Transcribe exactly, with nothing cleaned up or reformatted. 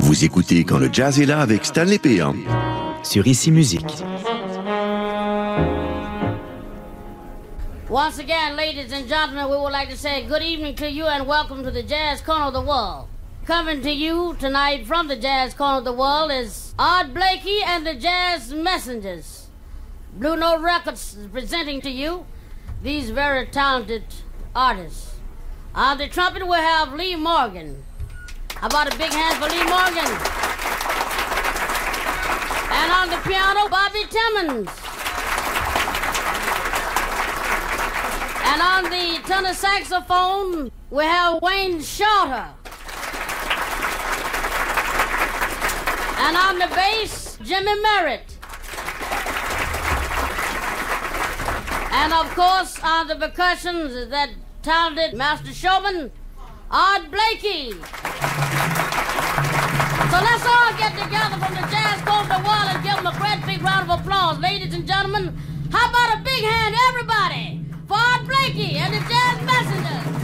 Vous écoutez Quand le jazz est là avec Stanley Péan. Sur Ici Musique. Once again, ladies and gentlemen, we would like to say good evening to you and welcome to the Jazz Corner of the World. Coming to you tonight from the Jazz Corner of the World is Art Blakey and the Jazz Messengers. Blue Note Records is presenting to you these very talented artists. On the trumpet we have Lee Morgan. How about a big hand for Lee Morgan? And on the piano, Bobby Timmons. And on the tenor saxophone, we have Wayne Shorter. And on the bass, Jimmy Merritt. And of course, on the percussions is that talented master showman, Art Blakey. So let's all get together from the Jazz Corner of the World and give them a great big round of applause. Ladies and gentlemen, how about a big hand, everybody, for Art Blakey and the Jazz Messengers?